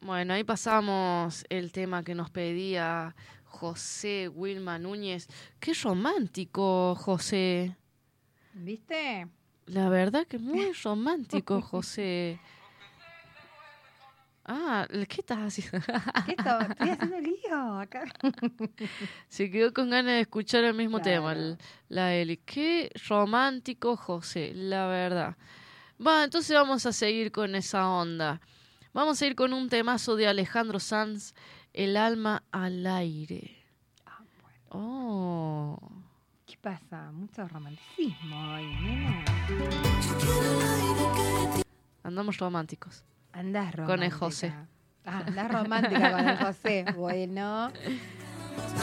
Bueno, ahí pasamos el tema que nos pedía José Wilma Núñez. Qué romántico, José. ¿Viste? La verdad que muy romántico, José. Ah, ¿qué estás haciendo? ¿Qué estoy haciendo lío acá? Se quedó con ganas de escuchar el mismo tema, Claro. la Eli. Qué romántico, José, la verdad. Va, entonces vamos a seguir con esa onda. Vamos a ir con un temazo de Alejandro Sanz, El alma al aire. Ah, bueno. Oh. ¿Qué pasa? Mucho romanticismo hoy, nena. Andamos románticos. Andás romántica. Con el José. Ah, andás romántica con el José. Bueno.